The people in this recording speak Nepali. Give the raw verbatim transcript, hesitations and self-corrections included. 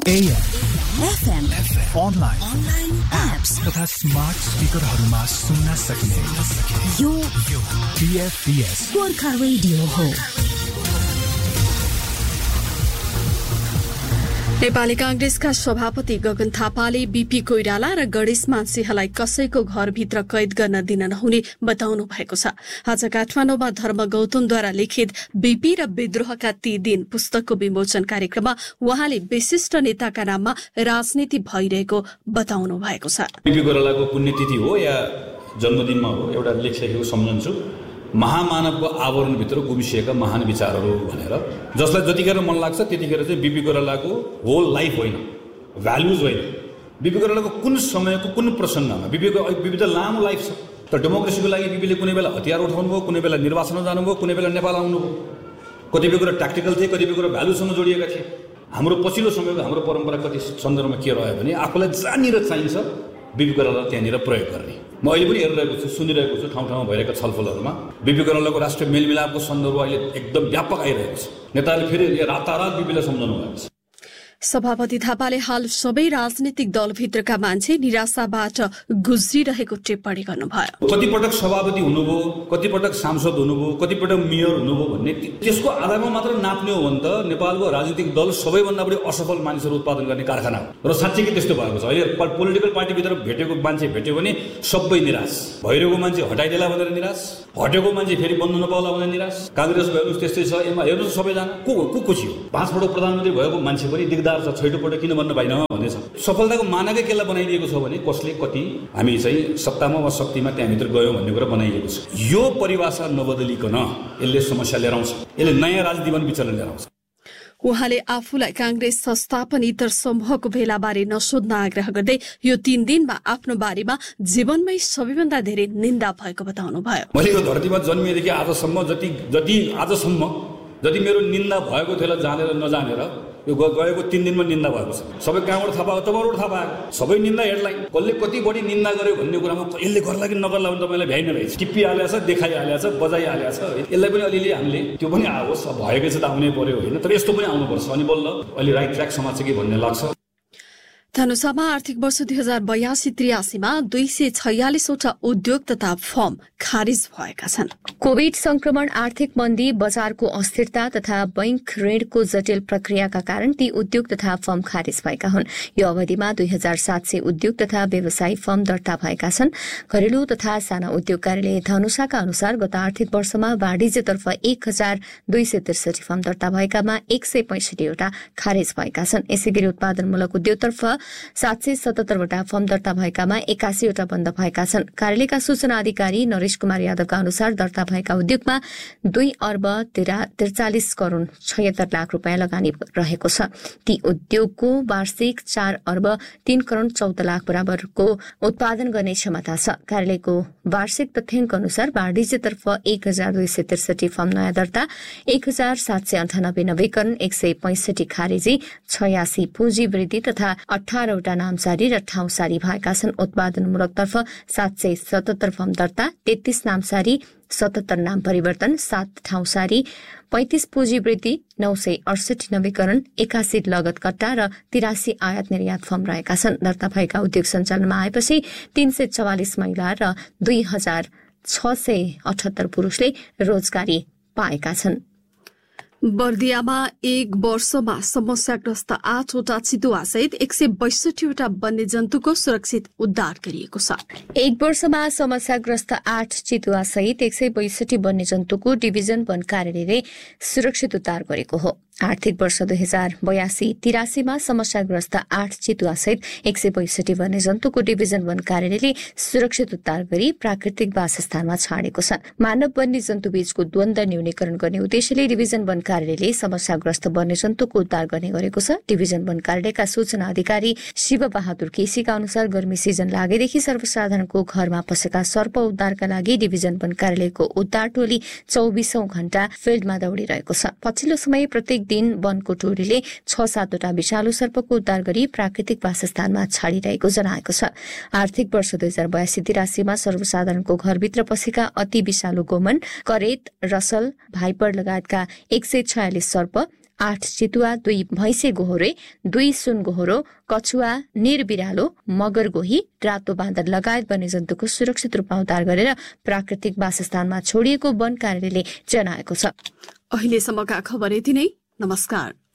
A M, F M, online, online apps तथा स्मार्ट स्पिकरहरूमा सुन्न सक्ने यो यो B F B S Gorkha radio हो। नेपाली कांग्रेसका सभापति गगन थापाले बीपी कोइराला र गणेश मानसिंहलाई कसैको घरभित्र कैद गर्न दिन नहुने बताउनु भएको छ। आज काठमाडौँमा धर्म गौतमद्वारा लिखित बीपी र विद्रोहका ती दिन पुस्तकको विमोचन कार्यक्रममा उहाँले विशिष्ट नेताका नाममा राजनीति भइरहेको बताउनु भएको छ। बीपी कोइरालाको पुण्यतिथि हो या जन्मदिनमा हो एउटा लेख लेखेको सम्झन्छु। महामानवको आवरणभित्र गुम्सिएका महान विचारहरू भनेर जसलाई जतिखेर मन लाग्छ त्यतिखेर चाहिँ बीपी कोइरालाको होल लाइफ होइन, भ्यालुज होइन, बीपी कोइरालाको कुन समयको कुन प्रसङ्गमा बीपीको बीपी त लामो लाइफ छ। तर डेमोक्रेसीको लागि बीपीले कुनै बेला हतियार उठाउनु भयो, कुनै बेला निर्वाचनमा जानुभयो, कुनै बेला नेपाल आउनुभयो। कतिपय कुरा ट्याक्टिकल थिए, कतिपय कुरा भ्यालुसँग जोडिएका थिए। हाम्रो पछिल्लो समयको हाम्रो परम्परा कति सन्दर्भमा के रह्यो भने आफूलाई जहाँनिर चाहिन्छ बीपी कोइराला त्यहाँनिर प्रयोग गर्ने। म अहिले पनि हेरिरहेको छु, सुनिरहेको छु ठाउँ ठाउँमा भइरहेका छलफलहरूमा बीपी कोइरालाको राष्ट्रिय मेलमिलापको सन्दर्भ अहिले एकदम व्यापक आइरहेको छ। नेताले फेरि रातारात बीपीलाई सम्झाउनु भएको छ। सभापति थापाले हाल सबै राजनीतिक दलभित्रका मान्छे निराशाबाट गुज्रिरहेको टिप्पणी गर्नुभयो। कतिपटक सभापति हुनुभयो, कतिपटक सांसद हुनुभयो, कतिपटक मेयर हुनुभयो भन्ने त्यसको आधारमा मात्र नाप्ने हो भने त नेपालको राजनीतिक दल सबैभन्दा बढी असफल मानिसहरू उत्पादन गर्ने कारखाना हो। र साँच्चै त्यस्तो भएको छ। अहिले पोलिटिकल पार्टीभित्र भेटेको मान्छे भेट्यो भने सबै निराश भइरहेको मान्छे हटाइदेला भनेर निराश, हटेको मान्छे फेरि बन्द नपाउला भनेर निराश। काङ्ग्रेस भयो त्यस्तै छ। एमा हेर्नुहोस् सबैजना को को खुसी हो। पाँच पटक प्रधानमन्त्री भएको मान्छे पनि दिगदार छ, छैटोपटक किन भन्न पाइन भन्ने छ। सफलताको मानकै केलाई बनाइदिएको छ भने कसले कति हामी चाहिँ सत्तामा वा शक्तिमा त्यहाँभित्र गयौँ भन्ने कुरा बनाइएको छ। यो परिभाषा नबदलिकन यसले समस्या लिएर आउँछ, यसले नयाँ राजनीतिमा विचलन लिएर आउँछ। उहाँले आफूलाई कांग्रेस संस्थापन इतर समूहको भेलाबारे नसोध्न आग्रह गर्दै यो तीन दिनमा आफ्नो बारेमा जीवनमै सबैभन्दा धेरै निन्दा भएको बताउनुभयो। मैले यो धरतीमा जन्मिएदेखि आजसम्म जति जति आजसम्म जति मेरो निन्दा भएको थियो जानेर नजानेर यो गएको तीन दिनमा निन्दा भएको छ। सबै कहाँबाट थाहा पाएको, तपाईँबाट थाहा पाएको, सबै निन्दा हेडलाइन। कसले कति बढी निन्दा गर्यो भन्ने कुरामा यसले गर्ला कि नगर्ला भने तपाईँलाई भ्याइ नभ्याइ टिप्पिहालेको छ, देखाइहालेको छ, बजाइहालेको छ। यसलाई पनि अलिअलि हामीले त्यो पनि आओस्, भएकै छ त आउनै पर्यो होइन, तर यस्तो पनि आउनुपर्छ अनि बल्ल अलि राइट ट्र्याक समाज कि भन्ने लाग्छ। धनुषामा आर्थिक वर्ष दुई हजार बयासी त्रियासीमा दुई सय छयालिसवटा उद्योग तथा फर्म खारिज भएका छन्। कोविड संक्रमण, आर्थिक मन्दी, बजारको अस्थिरता तथा बैंक ऋणको जटिल प्रक्रियाका कारण ती उद्योग तथा फर्म खारिज भएका हुन्। यो अवधिमा दुई हजार सात सय उद्योग तथा व्यवसायी फर्म दर्ता भएका छन्। घरेलु तथा साना उद्योग कार्यालय धनुषाका अनुसार गत आर्थिक वर्षमा वाणिज्यतर्फ एक हजार दुई सय त्रिसठी फर्म दर्ता भएकामा एक सय पैंसठीवटा खारेज भएका छन्। यसै गरी उत्पादनमूलक उद्योगतर्फ सात सय सतहत्तरवटा फर्म दर्ता भएकामा एकासीवटा बन्द भएका छन्। कार्यालयका सूचना अधिकारी नरेश कुमार यादवका अनुसार दर्ता भएका उद्योगमा दुई अर्ब त्रिचालिस करोड़ छयत्तर लाख रुपियाँ लगानी रहेको छ। ती उद्योगको वार्षिक चार अर्ब तीन करोड़ चौध लाख बराबरको उत्पादन गर्ने क्षमता छ। कार्यालयको वार्षिक तथ्याङ्क अनुसार वाणिज्यतर्फ एक हजार दुई सय त्रिसठी फर्म नयाँ दर्ता, एक हजार सात सय अन्ठानब्बे नवीकरण, एक सय पैंसठी खारेजी, छयासी पुँजी वृद्धि तथा अठारवटा नामसारी र ठाउँसारी भएका छन्। उत्पादनमूलकतर्फ सात सय सतहत्तर फर्म दर्ता, तेत्तीस नामसारी, सतहत्तर नाम परिवर्तन, सात ठाउँसारी, पैंतिस पुँजी वृद्धि, नौ सय अडसठी नवीकरण, एकासी लगत कट्टा र तिरासी आयात निर्यात फर्म रहेका छन्। दर्ता भएका उद्योग सञ्चालनमा आएपछि तीन सय चौवालिस महिला र दुई हजार छ सय अठहत्तर पुरूषले रोजगारी पाएका छन्। बर्दियामा एक वर्षमा समस्याग्रस्त आठवटा चितुवा सहित एक सय बैसठीवटा वन्यजन्तुको सुरक्षित उद्धार गरिएको छ। एक वर्षमा समस्याग्रस्त आठ चितुवा सहित एक सय बैसठी वन्यजन्तुको डिभिजन वन कार्यालयले सुरक्षित उद्धार गरेको हो। आर्थिक वर्ष दुई हजार बयासी तिरासीमा समस्याग्रस्त आठ चितुवा सहित एक सय बैसठी वन्यजन्तुको डिभिजन वन कार्यालयले सुरक्षित उद्धार गरी प्राकृतिक वासस्थानमा छाडेको छ। मानव वन्यजन्तु बीचको द्वन्द्व न्यूनीकरण गर्ने उद्देश्यले डिभिजन वन कार्यालयले समस्याग्रस्त वन्यजन्तुको उद्धार गर्ने गरेको छ। डिभिजन वन कार्यालयका सूचना अधिकारी शिव बहादुर केसीका अनुसार गर्मी सिजन लागेदेखि सर्वसाधारणको घरमा पसेका सर्प उद्धारका लागि डिभिजन वन कार्यालयको उद्धार टोली चौबिसौं घण्टा फिल्डमा दौडिरहेको छ। पछिल्लो समय प्रत्येक दिन वनको टोलीले छ सातवटा विषालु सर्पको उद्धार गरी प्राकृतिक वासस्थानमा छाडिरहेको जनाएको छ। आर्थिक वर्ष दुई हजार बयासी तिरासीमा सर्वसाधारणको घरभित्र पसेका अति विषालु गोमन, करेत, रसल, भाइपर लगायतका एक सय छयालिस सर्प, आठ चितुवा, दुई भैँसे गोहोरे, दुई सुन गोहोरो, कछुवा, निरबिरालो, मगर गोही, रातो बाँदर लगायत वन्यजन्तुको सुरक्षित रूपमा उद्धार गरेर प्राकृतिक वासस्थानमा छोडिएको वन कार्यालयले जनाएको छ। अहिलेसम्मका खबर यति नै। नमस्कार।